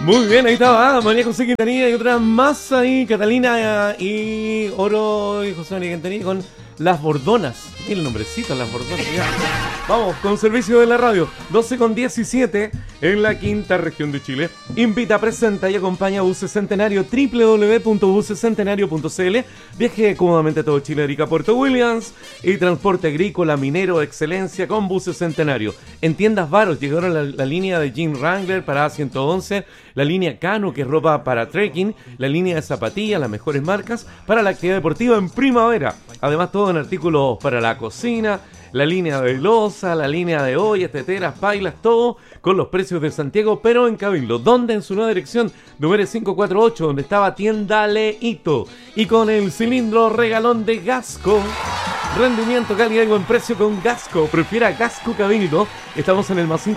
Muy bien, ahí estaba María José Quintanilla y otra más ahí, Catalina y Oro y José María Quintanilla con Las Bordonas. Mira el nombrecito, Las Bordonas. Ya. Vamos, con servicio de la radio, 12:17 en la quinta región de Chile. Invita, presenta y acompaña a Buses Centenario, www.busescentenario.cl. Viaje cómodamente a todo Chile, Arica, Puerto Williams y transporte agrícola, minero, excelencia con Buses Centenario. En tiendas Varos llegaron la línea de Jean Wrangler para A111, la línea Cano, que es ropa para trekking, la línea de zapatillas, las mejores marcas para la actividad deportiva en primavera. Además, todo en artículos para la cocina, la línea de loza, la línea de ollas, teteras, pailas, todo con los precios de Santiago, pero en Cabildo. ¿Dónde? En su nueva dirección, número 548, donde estaba Tienda Leito. Y con el cilindro regalón de Gasco. Rendimiento, calidad y buen precio con Gasco. Prefiera Gasco Cabildo. Estamos en el más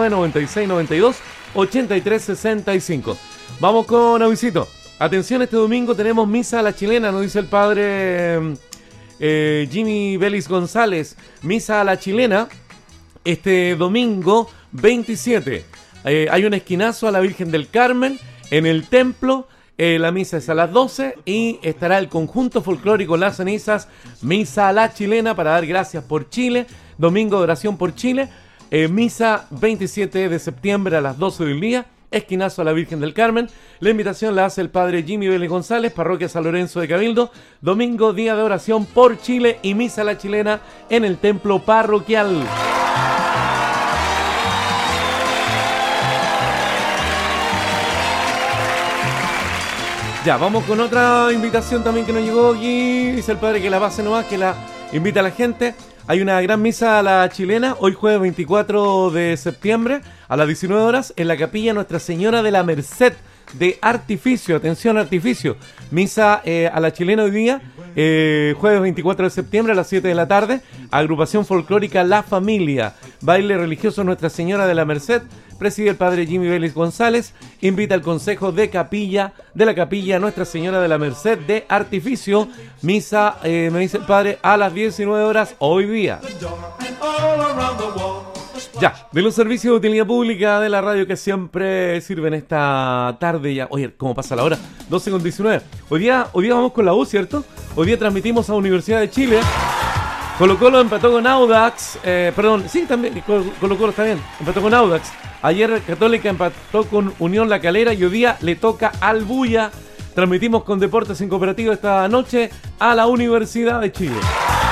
569-9692-8365. Vamos con avisito. Atención, este domingo tenemos misa a la chilena, nos dice el padre Jimmy Vélez González. Misa a la chilena este domingo 27. Hay un esquinazo a la Virgen del Carmen en el templo. La misa es a las 12 y estará el conjunto folclórico Las Cenizas, misa a la chilena para dar gracias por Chile, domingo de oración por Chile, misa 27 de septiembre a las 12 del día, esquinazo a la Virgen del Carmen. La invitación la hace el padre Jimmy Vélez González, parroquia San Lorenzo de Cabildo, domingo día de oración por Chile y misa a la chilena en el templo parroquial. Ya, vamos con otra invitación también que nos llegó aquí. Dice el padre que la pase nomás, que la invita a la gente. Hay una gran misa a la chilena, hoy jueves 24 de septiembre, a las 19 horas, en la capilla Nuestra Señora de la Merced de Artificio. Atención, Artificio. Misa a la chilena hoy día, jueves 24 de septiembre a las 7 de la tarde. Agrupación folclórica La Familia. Baile religioso Nuestra Señora de la Merced. Preside el padre Jimmy Vélez González. Invita al consejo de la capilla Nuestra Señora de la Merced de Artificio. Misa, me dice el padre, a las 19 horas hoy día. Ya, de los servicios de utilidad pública de la radio que siempre sirven esta tarde ya. Oye, ¿cómo pasa la hora? 12:19. Hoy día vamos con la U, ¿cierto? Hoy día transmitimos a Universidad de Chile. Colo-Colo empató con Audax. También Colo-Colo está bien. Empató con Audax. Ayer Católica empató con Unión La Calera y hoy día le toca al Bulla. Transmitimos con Deportes en Cooperativa esta noche a la Universidad de Chile.